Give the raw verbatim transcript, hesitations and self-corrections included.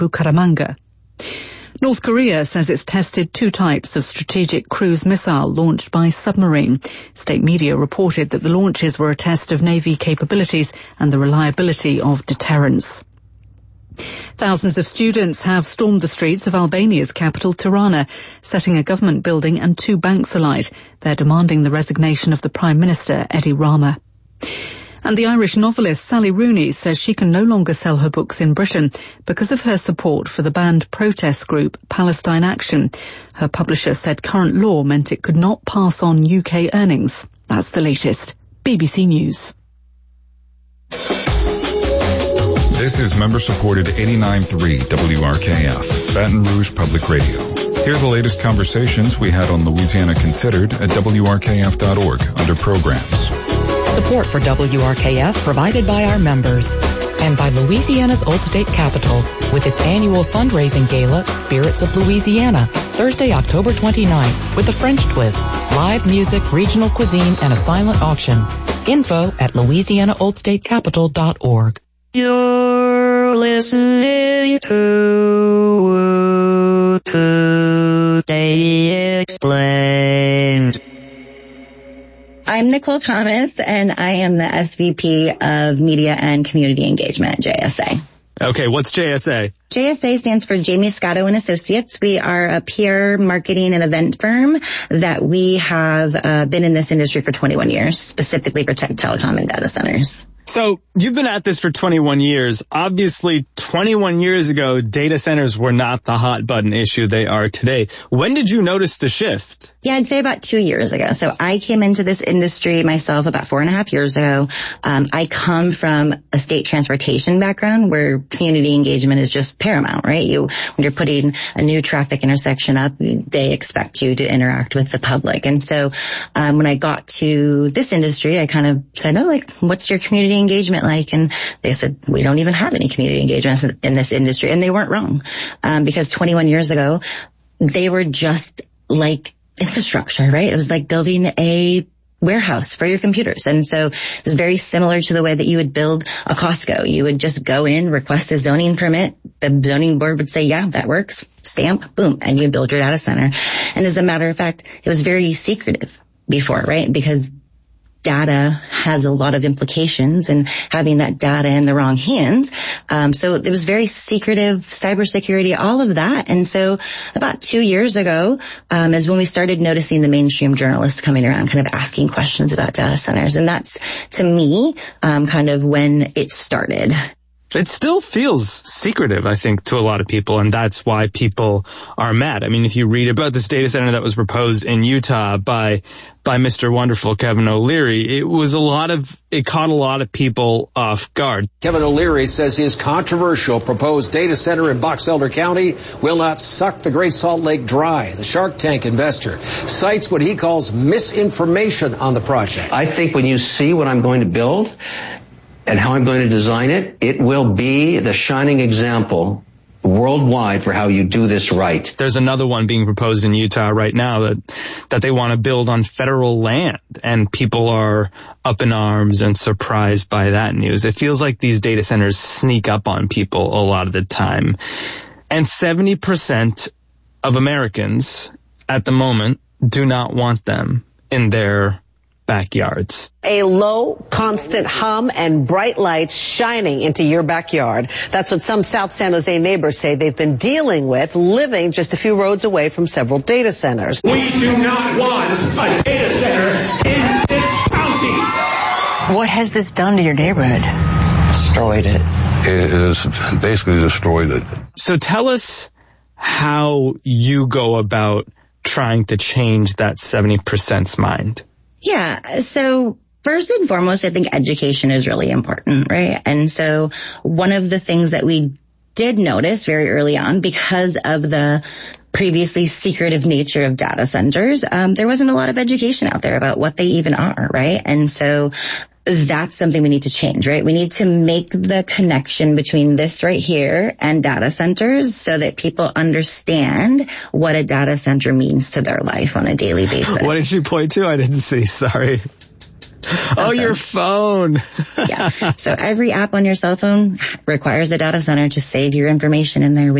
Bucaramanga. North Korea says it's tested two types of strategic cruise missile launched by submarine. State media reported that the launches were a test of Navy capabilities and the reliability of deterrence. Thousands of students have stormed the streets of Albania's capital, Tirana, setting a government building and two banks alight. They're demanding the resignation of the Prime Minister, Edi Rama. And the Irish novelist Sally Rooney says she can no longer sell her books in Britain because of her support for the banned protest group Palestine Action. Her publisher said current law meant it could not pass on U K earnings. That's the latest. B B C News. This is member-supported eighty-nine point three W R K F, Baton Rouge Public Radio. Here are the latest conversations we had on Louisiana Considered at W R K F dot org under Programs. Support for W R K F provided by our members and by Louisiana's Old State Capitol with its annual fundraising gala, Spirits of Louisiana, Thursday, October twenty-ninth, with a French twist, live music, regional cuisine, and a silent auction. Info at Louisiana Old State Capitol dot org. You're listening to Today Explained. I'm Nicole Thomas, and I am the S V P of Media and Community Engagement at J S A. Okay, what's J S A? J S A stands for Jamie Scotto and Associates. We are a P R, marketing, and event firm that we have uh, been in this industry for twenty-one years, specifically for tech, telecom, and data centers. So you've been at this for twenty-one years. Obviously, twenty-one years ago, data centers were not the hot button issue they are today. When did you notice the shift? Yeah, I'd say about two years ago. So I came into this industry myself about four and a half years ago. Um, I come from a state transportation background where community engagement is just paramount, right? You, when you're putting a new traffic intersection up, they expect you to interact with the public. And so, um, when I got to this industry, I kind of said, oh, like, what's your community engagement like? And they said, we don't even have any community engagement in this industry. And they weren't wrong. Um, because twenty-one years ago, they were just like infrastructure, right? It was like building a warehouse for your computers. And so it's very similar to the way that you would build a Costco. You would just go in, request a zoning permit. The zoning board would say, yeah, that works. Stamp, boom, and you build your data center. And as a matter of fact, it was very secretive before, right? Because data has a lot of implications, and having that data in the wrong hands. Um, so it was very secretive, cybersecurity, all of that. And so about two years ago, um, is when we started noticing the mainstream journalists coming around, kind of asking questions about data centers. And that's, to me, um, kind of when it started. It still feels secretive, I think, to a lot of people, and that's why people are mad. I mean, if you read about this data center that was proposed in Utah by by Mister Wonderful Kevin O'Leary, it was a lot of, it caught a lot of people off guard. Kevin O'Leary says his controversial proposed data center in Box Elder County will not suck the Great Salt Lake dry. The Shark Tank investor cites what he calls misinformation on the project. I think when you see what I'm going to build and how I'm going to design it, it will be the shining example worldwide for how you do this right. There's another one being proposed in Utah right now that that they want to build on federal land, and people are up in arms and surprised by that news. It feels like these data centers sneak up on people a lot of the time. And seventy percent of Americans at the moment do not want them in their backyards. A low, constant hum and bright lights shining into your backyard. That's what some South San Jose neighbors say they've been dealing with, living just a few roads away from several data centers. We do not want a data center in this county. What has this done to your neighborhood? Destroyed it. It has basically destroyed it. So tell us how you go about trying to change that seventy percent's mind. Yeah. So first and foremost, I think education is really important, right? And so one of the things that we did notice very early on, because of the previously secretive nature of data centers, um, there wasn't a lot of education out there about what they even are, right? And so that's something we need to change, right? We need to make the connection between this right here and data centers so that people understand what a data center means to their life on a daily basis. What did you point to? I didn't see. Sorry. Oh, your phone. Yeah. So every app on your cell phone requires a data center to save your information in there.